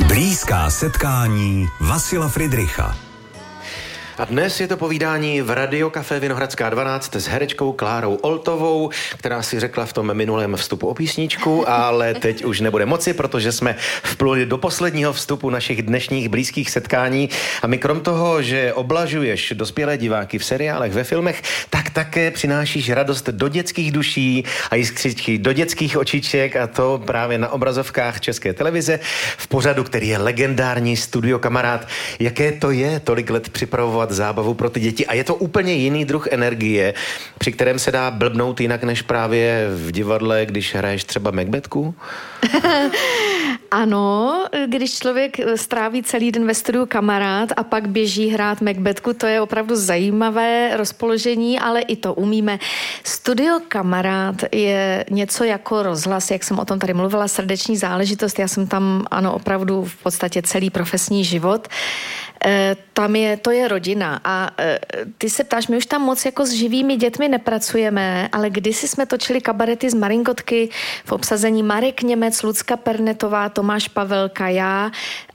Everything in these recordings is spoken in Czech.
Blízká setkání Vasila Fridricha. A dnes je to povídání v Radiokafé Vinohradská 12 s herečkou Klárou Oltovou, která si řekla v tom minulém vstupu o písničku, ale teď už nebude moci, protože jsme vpluli do posledního vstupu našich dnešních blízkých setkání. A my krom toho, že oblažuješ dospělé diváky v seriálech, ve filmech, tak také přinášíš radost do dětských duší a jiskřičky do dětských očiček, a to právě na obrazovkách České televize v pořadu, který je legendární Studio Kamarád. Jaké to je tolik let připravovat zábavu pro ty děti, a je to úplně jiný druh energie, při kterém se dá blbnout jinak než právě v divadle, když hraješ třeba Macbethku? Ano, když člověk stráví celý den ve Studiu Kamarád a pak běží hrát Macbethku, to je opravdu zajímavé rozpoložení, ale i to umíme. Studio Kamarád je něco jako rozhlas, jak jsem o tom tady mluvila, srdeční záležitost. Já jsem tam, ano, opravdu v podstatě celý profesní život. To je rodina a ty se ptáš, my už tam moc jako s živými dětmi nepracujeme, ale kdysi jsme točili kabarety z Marinkotky v obsazení Marek Němec, Lucka Pernetová, Tomáš Pavelka, já,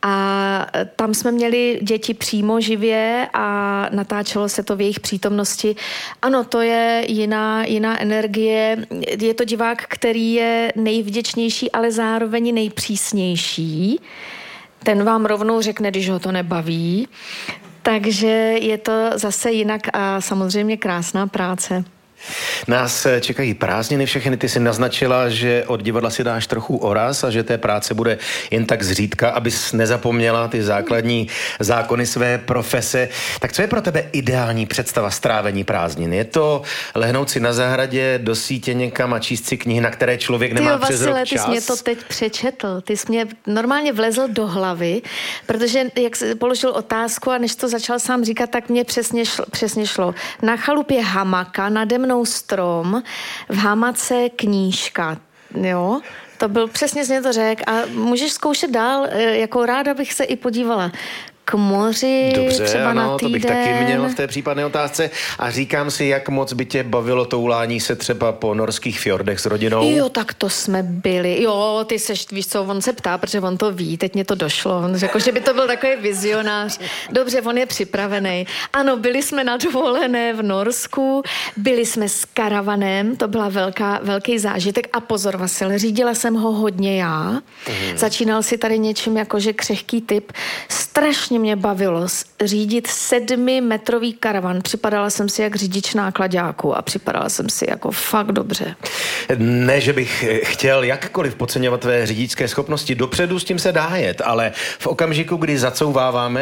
a tam jsme měli děti přímo živě a natáčelo se to v jejich přítomnosti. Ano, to je jiná energie, je to divák, který je nejvděčnější, ale zároveň nejpřísnější. Ten vám rovnou řekne, když ho to nebaví. Takže je to zase jinak a samozřejmě krásná práce. Nás čekají prázdniny všechny, ty si naznačila, že od divadla si dáš trochu oraz a že té práce bude jen tak zřídka, abys nezapomněla ty základní zákony své profese. Tak co je pro tebe ideální představa strávení prázdnin? Je to lehnout si na zahradě, do sítě někam a číst si knihy, na které člověk nemá přes rok čas? Ty jsi mě to teď přečetl. Ty jsi mě normálně vlezl do hlavy, protože jak jsi položil otázku a než to začal sám říkat, tak mě přesně šlo. Na chalupě hamaka, nade mnou strom, v hamace knížka, jo? To byl, přesně jsi mě to řekl a můžeš zkoušet dál, jako ráda bych se i podívala k moři, dobře, třeba ano, na týden. To bych taky měl v té případné otázce a říkám si, jak moc by tě bavilo toulání se třeba po norských fjordech s rodinou. Jo, tak to jsme byli. Jo, ty seš, víš co, on se ptá, protože on to ví, teď mě to došlo. On řekl, že by to byl takový vizionář. Dobře, on je připravený. Ano, byli jsme na dovolené v Norsku, byli jsme s karavanem, to byla velký zážitek a pozor, Vasil, řídila jsem ho hodně já. Začínal si tady něčím jakože křehký typ. Strašně mě bavilo řídit 7metrový karavan. Připadala jsem si jak řidič náklaďáku a připadala jsem si jako fakt dobře. Ne, že bych chtěl jakkoliv podceňovat tvé řidičské schopnosti, dopředu s tím se dá jet, ale v okamžiku, kdy zacouváváme